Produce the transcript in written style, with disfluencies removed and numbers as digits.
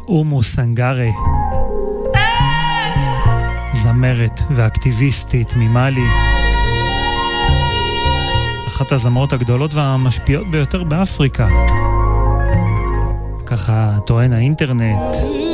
אומו סנגארה, זמרת ואקטיביסטית ממאלי, אחת הזמרות הגדולות והמשפיעות ביותר באפריקה, ככה טוען האינטרנט.